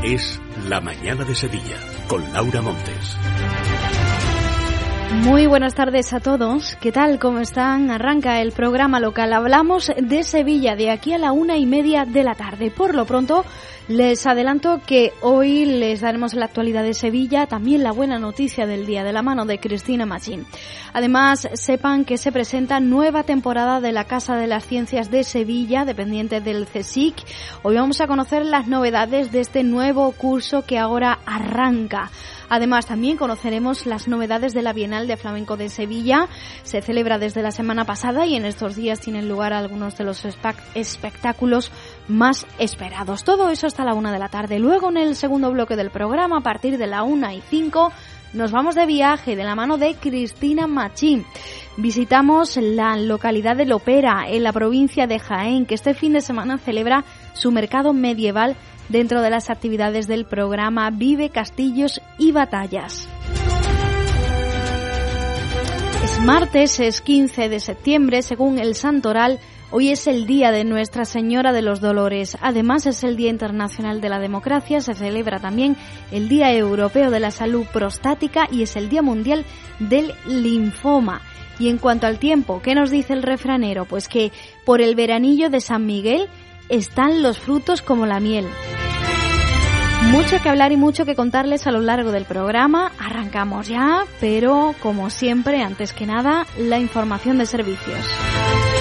Es La Mañana de Sevilla, con Laura Montes. Muy buenas tardes a todos. ¿Qué tal? ¿Cómo están? Arranca el programa local. Hablamos de Sevilla de aquí a la 1:30 de la tarde. Por lo pronto, les adelanto que hoy les daremos la actualidad de Sevilla, también la buena noticia del día, de la mano de Cristina Machín. Además, sepan que se presenta nueva temporada de la Casa de las Ciencias de Sevilla, dependiente del CSIC. Hoy vamos a conocer las novedades de este nuevo curso que ahora arranca. Además, también conoceremos las novedades de la Bienal de Flamenco de Sevilla. Se celebra desde la semana pasada y en estos días tienen lugar algunos de los espectáculos más esperados. Todo eso hasta la 1 de la tarde. Luego, en el segundo bloque del programa, a partir de la 1:05, nos vamos de viaje de la mano de Cristina Machín. Visitamos la localidad de Lopera, en la provincia de Jaén, que este fin de semana celebra su mercado medieval dentro de las actividades del programa Vive Castillos y Batallas. Es martes, es 15 de septiembre, según el Santoral. Hoy es el día de Nuestra Señora de los Dolores. Además, es el Día Internacional de la Democracia. Se celebra también el Día Europeo de la Salud Prostática y es el Día Mundial del Linfoma. Y en cuanto al tiempo, ¿qué nos dice el refranero? Pues que por el veranillo de San Miguel están los frutos como la miel. Mucho que hablar y mucho que contarles a lo largo del programa. Arrancamos ya, pero como siempre, antes que nada, la información de servicios.